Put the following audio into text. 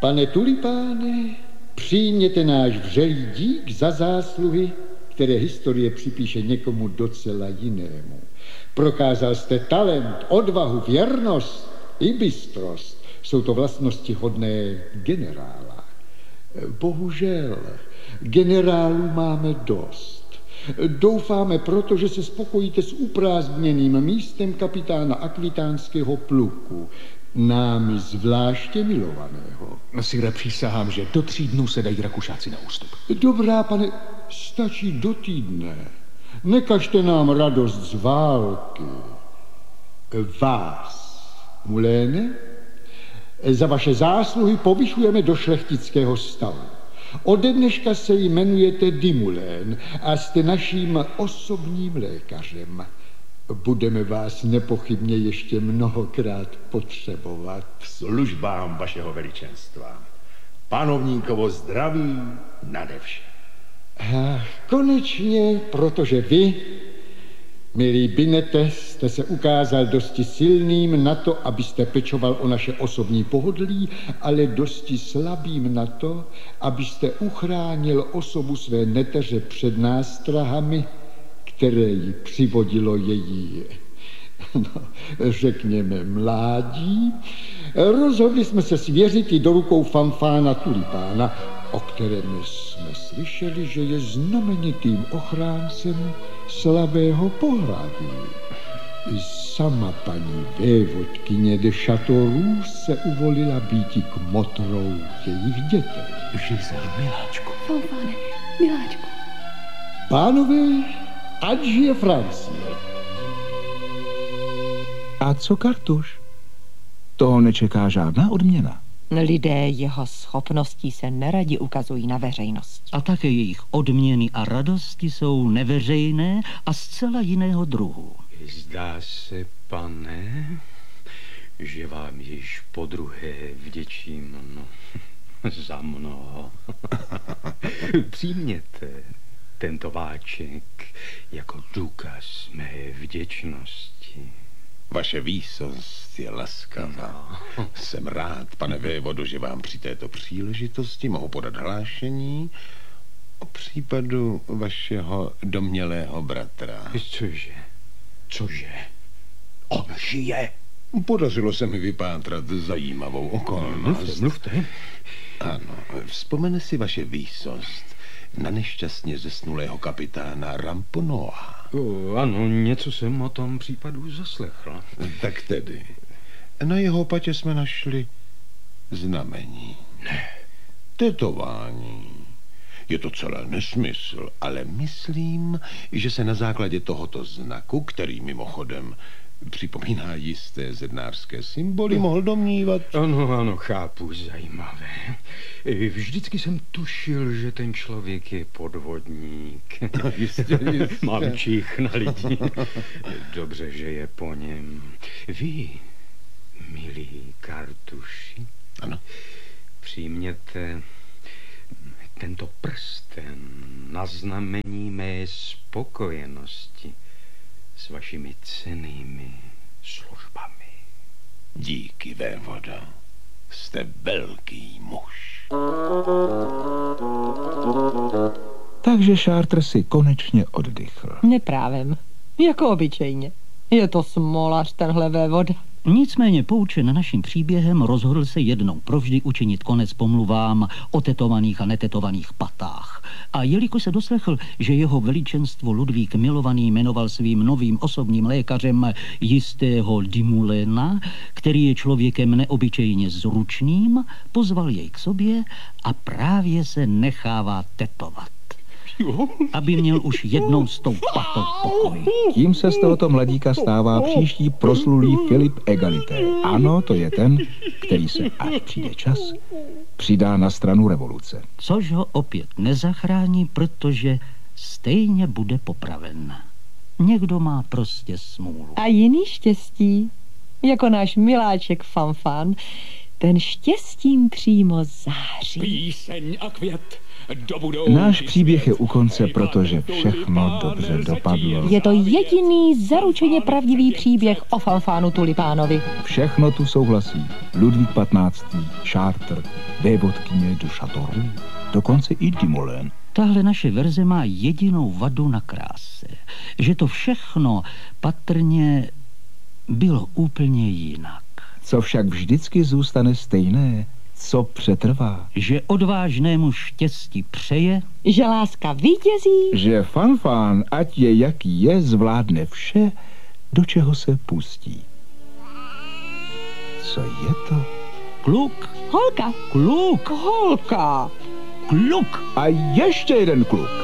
Pane Tulipáne, přijměte náš vřelý dík za zásluhy, které historie připíše někomu docela jinému. Prokázal jste talent, odvahu, věrnost i bystrost. Jsou to vlastnosti hodné generála. Bohužel, generálů máme dost. Doufáme proto, že se spokojíte s uprázdněným místem kapitána akvitánského pluku, námi zvláště milovaného. Sire, přísahám, že do 3 dnů se dají Rakušáci na ústup. Dobrá, pane, stačí do týdne. Nekažte nám radost z války. Vás, Muléne, za vaše zásluhy povyšujeme do šlechtického stavu. Ode dneška se jmenujete Dimulén a jste naším osobním lékařem. Budeme vás nepochybně ještě mnohokrát potřebovat. K službám vašeho veličenstva. Panovníkovo zdraví nade vše. Konečně, protože vy, milý Binete, jste se ukázal dosti silným na to, abyste pečoval o naše osobní pohodlí, ale dosti slabým na to, abyste uchránil osobu své neteře před nástrahami, které ji přivodilo její, řekněme, mládí. Rozhodli jsme se svěřit ji do rukou Fanfána Tulipána, o kterém jsme slyšeli, že je znamenitým ochráncem slabého pohlaví. Sama paní vévodkyně de Châteauroux se uvolila býti kmotrou jejich dětech. Žizel, miláčku. Fanfáne, miláčku. Pánové, ať žije Francie. A co Kartuš? Toho nečeká žádná odměna. Lidé jeho schopností se neradi ukazují na veřejnost. A také jejich odměny a radosti jsou neveřejné a zcela jiného druhu. Zdá se, pane, že vám již podruhé vděčím za mnoho. Přijměte tento váček jako důkaz mé vděčnosti. Vaše výsost je laskavá. No. Jsem rád, pane vévodo, že vám při této příležitosti mohu podat hlášení o případu vašeho domnělého bratra. Cože? On žije? Podařilo se mi vypátrat zajímavou okolnost. Mluvte. Ano, vzpomene si vaše výsost na nešťastně zesnulého kapitána Ramponoa. Ano, něco jsem o tom případu zaslechl. Tak tedy, na jeho patě jsme našli znamení. Ne. Tetování. Je to celé nesmysl, ale myslím, že se na základě tohoto znaku, který mimochodem připomíná jisté zednářské symboly, mohl domnívat... Ano, chápu, zajímavé. Vždycky jsem tušil, že ten člověk je podvodník. Jistě. Mám čich na lidi. Dobře, že je po něm. Vy, milí Kartuši, ano, přijměte tento prsten na znamení mé spokojenosti s vašimi cennými službami. Díky, vévodo. Jste velký muž. Takže Chartres si konečně oddychl. Neprávem, jako obyčejně. Je to smolař, tenhle vévoda. Nicméně poučen naším příběhem rozhodl se jednou provždy učinit konec pomluvám o tetovaných a netetovaných patách. A jelikož se doslechl, že jeho veličenstvo Ludvík milovaný jmenoval svým novým osobním lékařem jistého Dimuléna, který je člověkem neobyčejně zručným, pozval jej k sobě a právě se nechává tetovat, aby měl už jednou s tou patou pokoj. Tím se z tohoto mladíka stává příští proslulý Filip Egalité. Ano, to je ten, který se, až přijde čas, přidá na stranu revoluce. Což ho opět nezachrání, protože stejně bude popraven. Někdo má prostě smůlu. A jiný štěstí, jako náš miláček Fanfán, ten štěstím přímo září. Píseň a květ, Do budoucí. Náš příběh je u konce, protože všechno dobře dopadlo. Je to jediný zaručeně pravdivý příběh o Fanfánu Tulipánovi. Všechno tu souhlasí. Ludvík XV., Chartres, vévodkyně de Châteauroux, dokonce i Dumoulin. Tahle naše verze má jedinou vadu na kráse. Že to všechno patrně bylo úplně jinak. Co však vždycky zůstane stejné, co přetrvá. Že odvážnému štěstí přeje, Že láska vítězí. Že Fanfán, ať je jaký je, zvládne vše, do čeho se pustí. Co je to? kluk, Holka. kluk, Holka. kluk. A ještě jeden kluk.